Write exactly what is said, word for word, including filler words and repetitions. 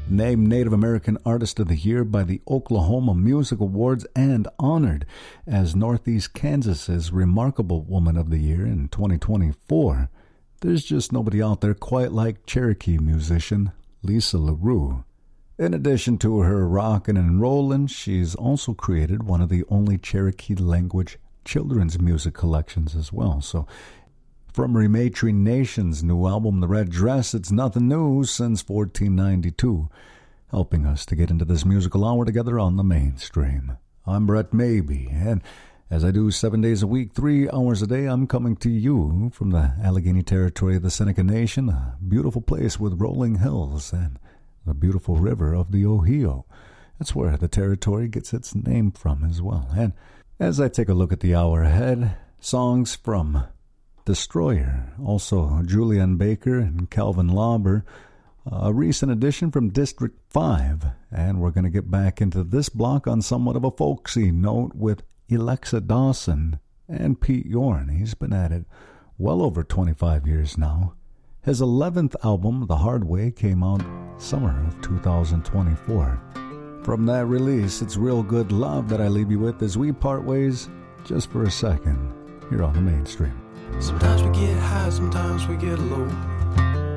named Native American Artist of the Year by the Oklahoma Music Awards, and honored as Northeast Kansas's Remarkable Woman of the Year in twenty twenty-four. There's just nobody out there quite like Cherokee musician Lisa LaRue. In addition to her rockin' and rollin', she's also created one of the only Cherokee language children's music collections as well. So from Rematry Nation's new album, The Red Dress, it's nothing new since fourteen ninety-two, helping us to get into this musical hour together on the mainstream. I'm Brett Maybe, and as I do seven days a week, three hours a day, I'm coming to you from the Allegheny territory of the Seneca Nation, a beautiful place with rolling hills and the beautiful river of the Ohio. That's where the territory gets its name from as well. And as I take a look at the hour ahead, songs from Destroyer, also Julian Baker and Calvin Lauber, a recent addition from District five, and we're going to get back into this block on somewhat of a folksy note with Alexa Dawson and Pete Yorn. He's been at it well over twenty-five years now. His eleventh album, The Hard Way, came out summer of two thousand twenty-four. From that release, it's Real Good Love that I leave you with as we part ways just for a second here on the mainstream. Sometimes we get high, sometimes we get low.